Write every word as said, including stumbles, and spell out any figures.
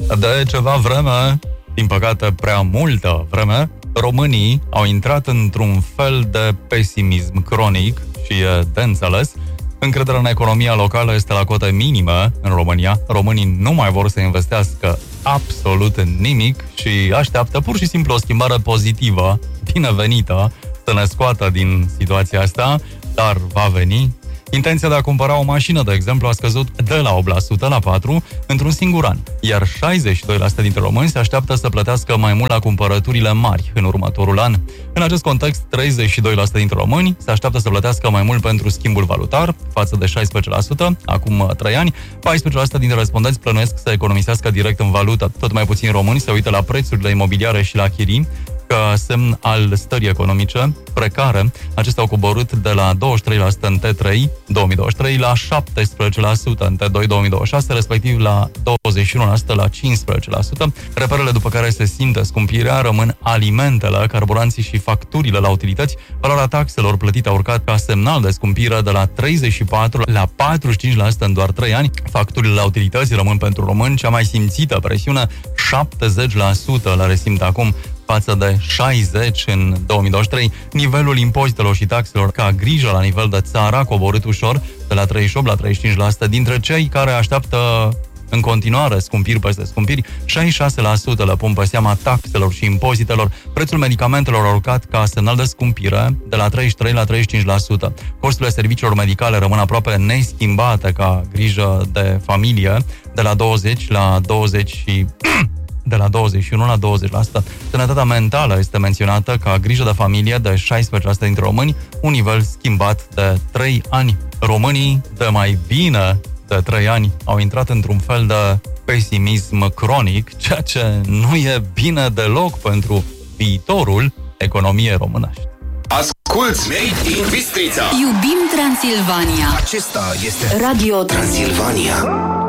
De ceva vreme, din păcate prea multă vreme, românii au intrat într-un fel de pesimism cronic și e de înțeles. Încrederea în economia locală este la cote minime în România. Românii nu mai vor să investească absolut în nimic și așteaptă pur și simplu o schimbare pozitivă, binevenită, să ne scoată din situația asta, dar va veni. Intenția de a cumpăra o mașină, de exemplu, a scăzut de la opt la sută la patru la sută într-un singur an, iar șaizeci și doi la sută dintre români se așteaptă să plătească mai mult la cumpărăturile mari în următorul an. În acest context, treizeci și doi la sută dintre români se așteaptă să plătească mai mult pentru schimbul valutar, față de șaisprezece la sută acum trei ani. paisprezece la sută dintre respondenți plănuiesc să economisească direct în valută. Tot mai puțini români se uită la prețurile imobiliare și la chirii, ca semn al stării economice precare. Acestea au coborât de la douăzeci și trei la sută în T trei două mii douăzeci și trei la șaptesprezece la sută în T doi două mii douăzeci și șase, respectiv la douăzeci și unu la sută la cincisprezece la sută. Reperele după care se simte scumpirea rămân alimentele, carburanții și facturile la utilități. Valoarea taxelor plătite a urcat ca semnal de scumpire de la treizeci și patru la patruzeci și cinci la sută în doar trei ani. Facturile la utilități rămân pentru români cea mai simțită presiune, șaptezeci la sută la resimt acum, față de șaizeci la sută în două mii douăzeci și trei. Nivelul impozitelor și taxelor ca grijă la nivel de țară a coborât ușor de la treizeci și opt la treizeci și cinci la sută. Dintre cei care așteaptă în continuare scumpiri peste scumpiri, șaizeci și șase la sută le pun pe seama taxelor și impozitelor. Prețul medicamentelor a urcat ca semnal de scumpire de la treizeci și trei la treizeci și cinci la sută. Costurile serviciilor medicale rămân aproape neschimbate ca grijă de familie, de la douăzeci la douăzeci și de la douăzeci și unu la douăzeci la sută. Sănătatea mentală este menționată ca grijă de familie de șaisprezece la sută dintre români, un nivel schimbat de trei ani. Românii de mai bine de trei ani au intrat într-un fel de pesimism cronic, ceea ce nu e bine deloc pentru viitorul economiei românești. Asculți Made in Bistrița. Iubim Transilvania. Acesta este Radio Transilvania.